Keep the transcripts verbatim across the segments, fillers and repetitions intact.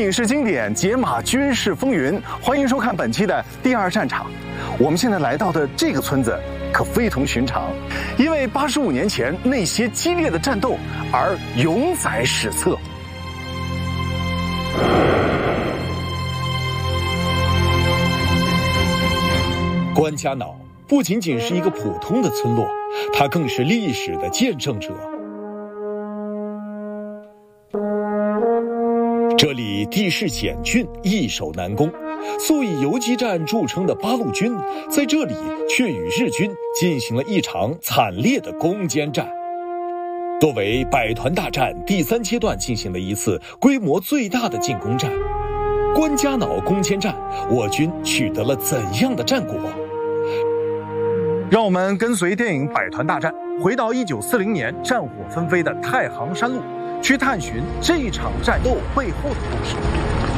影视经典，解码军事风云，欢迎收看本期的第二战场。我们现在来到的这个村子可非同寻常，因为八十五年前那些激烈的战斗而永载史册。关家脑不仅仅是一个普通的村落，它更是历史的见证者。这里地势险峻，易守难攻，素以游击战著称的八路军，在这里却与日军进行了一场惨烈的攻坚战。作为百团大战第三阶段进行的一次规模最大的进攻战，关家脑攻坚战，我军取得了怎样的战果？让我们跟随电影《百团大战》，回到一九四零年战火纷飞的太行山路，去探寻这一场战斗背后的故事。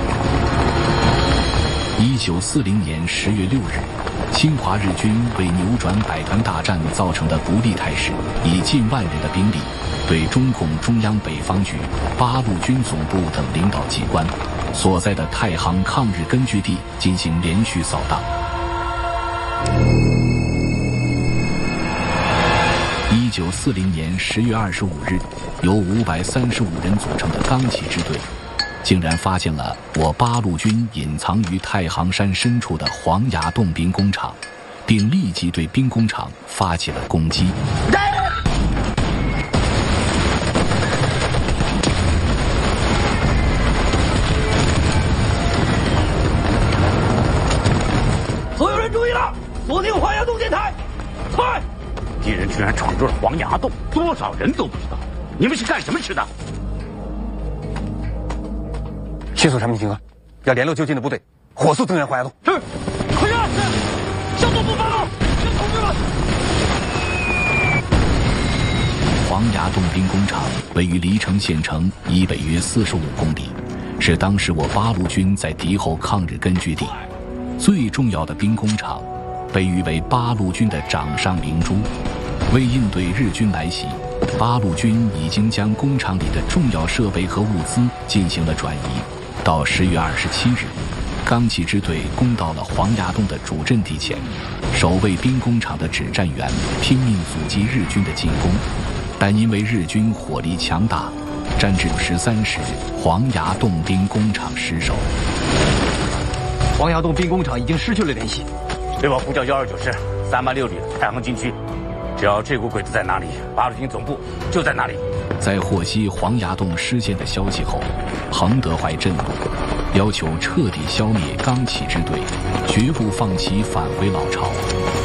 一九四零年十月六日，侵华日军为扭转百团大战造成的不利态势，以近万人的兵力，对中共中央北方局、八路军总部等领导机关所在的太行抗日根据地进行连续扫荡。一九四零年十月二十五日，由五百三十五人组成的钢旗支队，竟然发现了我八路军隐藏于太行山深处的黄崖洞兵工厂，并立即对兵工厂发起了攻击。 所有人注意了，锁定黄崖洞电台，快！敌人居然闯入了黄崖洞，多少人都不知道。你们是干什么吃的？ 迅速产品集合，要联络就近的部队，火速增援黄崖洞。 是，快点！向东部报告，是同志们。 黄崖洞兵工厂位于黎城县城以北约四十五公里，是当时我八路军在敌后抗日根据地最重要的兵工厂，被誉为八路军的掌上明珠。为应对日军来袭，八路军已经将工厂里的重要设备和物资进行了转移。到十月二十七日，钢旗支队攻到了黄崖洞的主阵地前，守卫兵工厂的指战员拼命阻击日军的进攻，但因为日军火力强大，战至十三时，黄崖洞兵工厂失守。 黄崖洞兵工厂已经失去了联系， 对我呼叫一二九师，三八六旅太行军区。只要这股鬼子在哪里，八路军总部就在哪里。 在获悉黄崖洞失陷的消息后，彭德怀震怒，要求彻底消灭钢旗支队，绝不放弃返回老巢。